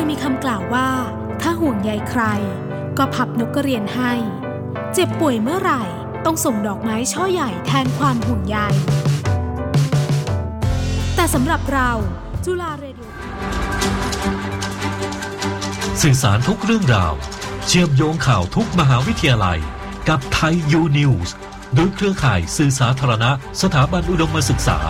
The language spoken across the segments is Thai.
มีคำกล่าวว่าถ้าห่วงใยใครก็พับนกกระเรียนให้เจ็บป่วยเมื่อไหร่ต้องส่งดอกไม้ช่อใหญ่แทนความห่วงใยแต่สำหรับเราจุฬาเรดิโอสื่อสารทุกเรื่องราวเชื่อมโยงข่าวทุกมหาวิทยาลัยกับไทยยูนิวส์โดยเครือข่ายสื่อสาธารณะสถาบันอุดมศึกษา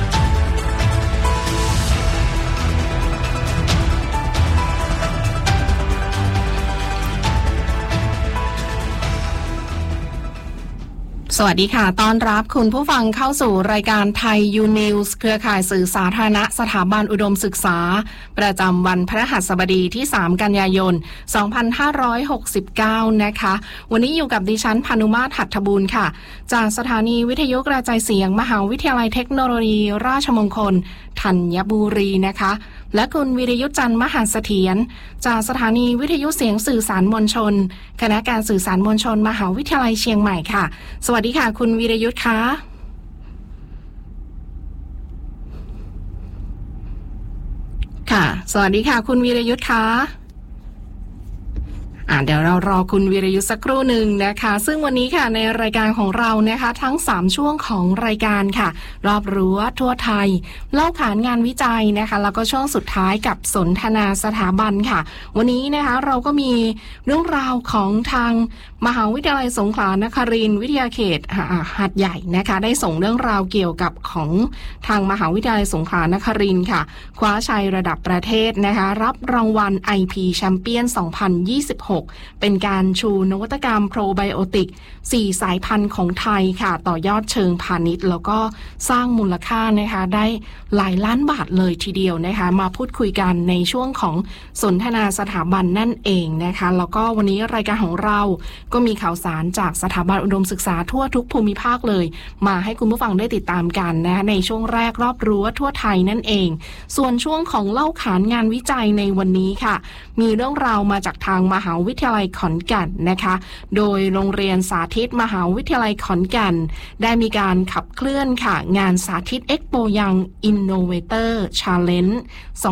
สวัสดีค่ะต้อนรับคุณผู้ฟังเข้าสู่รายการไทยยูนิวส์เครือข่ายสื่อสาธารณะสถาบันอุดมศึกษาประจำวันพฤหัสบดีที่3กันยายน2569นะคะวันนี้อยู่กับดิฉันพานุมาตรหัตถบูรณ์ค่ะจากสถานีวิทยุกระจายเสียงมหาวิทยาลัยเทคโนโลยีราชมงคลธัญบุรีนะคะและคุณวิรยุทธจันทร์มหาเสถียรจากสถานีวิทยุเสียงสื่อสารมวลชนคณะการสื่อสารมวลชนมหาวิทยาลัยเชียงใหม่ค่ะสวัสดีค่ะคุณวิรยุทธคะค่ะสวัสดีค่ะคุณวิรยุทธคะเดี๋ยวเรารอคุณวิรยุทธสักครู่หนึ่งนะคะซึ่งวันนี้ค่ะในรายการของเรานะคะทั้ง3ช่วงของรายการค่ะรอบรั้วทั่วไทยเล่าขานงานวิจัยนะคะแล้วก็ช่วงสุดท้ายกับสนทนาสถาบันค่ะวันนี้นะคะเราก็มีเรื่องราวของทางมหาวิทยาลัยสงขลานครินทร์วิทยาเขตหาดใหญ่นะคะได้ส่งเรื่องราวเกี่ยวกับของทางมหาวิทยาลัยสงขลานครินทร์ค่ะคว้าชัยระดับประเทศนะคะรับรางวัล IP Champion 2026เป็นการชูนวัตกรรมโปรไบโอติก4สายพันธุ์ของไทยค่ะต่อยอดเชิงพาณิชย์แล้วก็สร้างมูลค่านะคะได้หลายล้านบาทเลยทีเดียวนะคะมาพูดคุยกันในช่วงของสนทนาสถาบันนั่นเองนะคะแล้วก็วันนี้รายการของเราก็มีข่าวสารจากสถาบันอุดมศึกษาทั่วทุกภูมิภาคเลยมาให้คุณผู้ฟังได้ติดตามกันนะคะในช่วงแรกรอบรั้วทั่วไทยนั่นเองส่วนช่วงของเล่าขานงานวิจัยในวันนี้ค่ะมีเรื่องราวมาจากทางมหาวิทยาลัยขอนแก่นนะคะโดยโรงเรียนสาธิตมหาวิทยาลัยขอนแก่นได้มีการขับเคลื่อนค่ะงานสาธิตเอ็กโปยังอินโนเวเตอร์ชาเลนจ์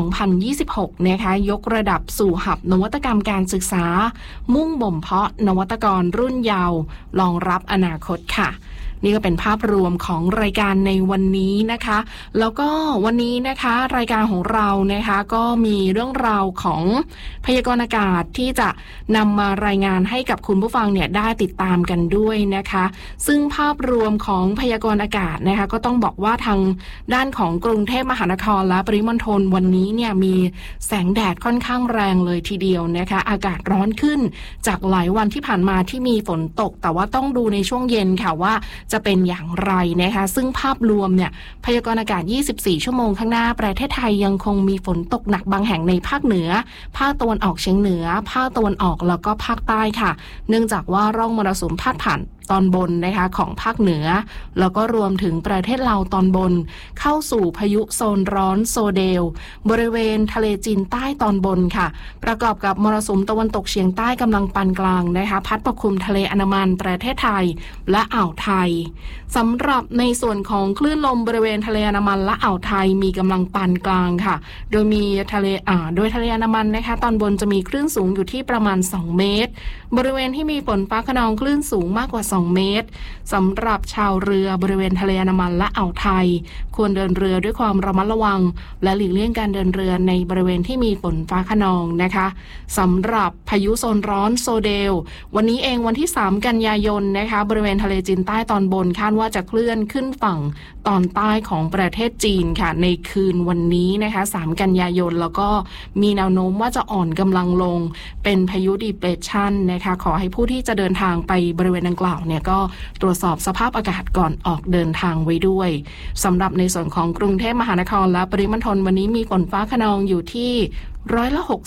2026นะคะยกระดับสู่หับนวัตกรรมการศึกษามุ่งบ่มเพาะนวัตกรรุ่นเยาว์รองรับอนาคตค่ะนี่ก็เป็นภาพรวมของรายการในวันนี้นะคะแล้วก็วันนี้นะคะรายการของเรานะคะก็มีเรื่องราวของพยากรณ์อากาศที่จะนำมารายงานให้กับคุณผู้ฟังเนี่ยได้ติดตามกันด้วยนะคะซึ่งภาพรวมของพยากรณ์อากาศนะคะก็ต้องบอกว่าทางด้านของกรุงเทพมหานครและปริมณฑลวันนี้เนี่ยมีแสงแดดค่อนข้างแรงเลยทีเดียวนะคะอากาศร้อนขึ้นจากหลายวันที่ผ่านมาที่มีฝนตกแต่ว่าต้องดูในช่วงเย็นค่ะว่าจะเป็นอย่างไรนะคะซึ่งภาพรวมเนี่ยพยากรณ์อากาศ24ชั่วโมงข้างหน้าประเทศไทยยังคงมีฝนตกหนักบางแห่งในภาคเหนือภาคตะวันออกเฉียงเหนือภาคตะวันออกแล้วก็ภาคใต้ค่ะเนื่องจากว่าร่องมรสุมพาดผ่านตอนบนนะคะของภาคเหนือแล้วก็รวมถึงประเทศลาวตอนบนเข้าสู่พายุโซนร้อนโซเดลบริเวณทะเลจีนใต้ตอนบนค่ะประกอบกับมรสุมตะวันตกเฉียงใต้กำลังปานกลางนะคะพัดปกคลุมทะเลอันดามันประเทศไทยและอ่าวไทยสำหรับในส่วนของคลื่นลมบริเวณทะเลอันดามันและอ่าวไทยมีกำลังปานกลางค่ะโดยทะเลอันดามันนะคะตอนบนจะมีคลื่นสูงอยู่ที่ประมาณ2เมตรบริเวณที่มีฝนฟ้าคะนองคลื่นสูงมากกว่า2เมตรสำหรับชาวเรือบริเวณทะเลอันดามันและอ่าวไทยควรเดินเรือด้วยความระมัดระวังและหลีกเลี่ยงการเดินเรือในบริเวณที่มีฝนฟ้าคะนองนะคะสำหรับพายุโซนร้อนโซเดลวันนี้เองวันที่3กันยายนนะคะบริเวณทะเลจีนใต้ตอนบนคาดว่าจะเคลื่อนขึ้นฝั่งตอนใต้ของประเทศจีนค่ะในคืนวันนี้นะคะ3กันยายนแล้วก็มีแนวโน้มว่าจะอ่อนกำลังลงเป็นพายุดีเพรสชันนะคะขอให้ผู้ที่จะเดินทางไปบริเวณดังกล่าวเนี่ยก็ตรวจสอบสภาพอากาศก่อนออกเดินทางไว้ด้วยสำหรับในส่วนของกรุงเทพมหานครและปริมณฑลวันนี้มีฝนฟ้าคะนองอยู่ที่60%-60%